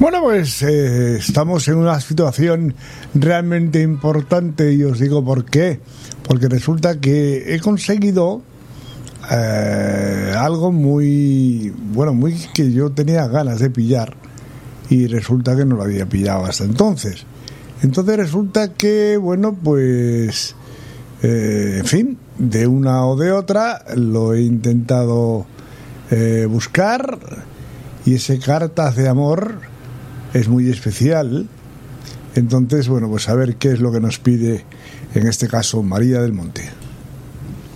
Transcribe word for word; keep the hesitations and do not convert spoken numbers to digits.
Bueno, pues eh, estamos en una situación realmente importante y os digo por qué. Porque resulta que he conseguido eh, algo muy, bueno, muy que yo tenía ganas de pillar y resulta que no lo había pillado hasta entonces. Entonces resulta que, bueno, pues, eh, en fin, de una o de otra lo he intentado eh, buscar y ese Cartas de Amor es muy especial. Entonces, bueno, pues a ver qué es lo que nos pide en este caso María del Monte.